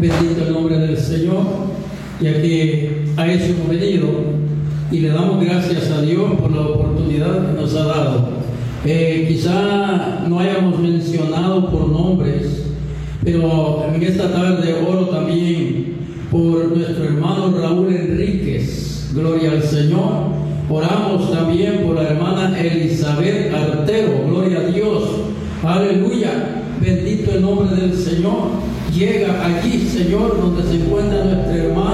Bendito el nombre del Señor, ya que a eso hemos venido y le damos gracias a Dios por la oportunidad que nos ha dado. Quizá no hayamos mencionado por nombres, pero en esta tarde oro también por nuestro hermano Raúl Enríquez, gloria al Señor. Oramos también por la hermana Elizabeth Artero, gloria a Dios, aleluya, bendito el nombre del Señor. Llega allí, Señor, donde se encuentra nuestra hermana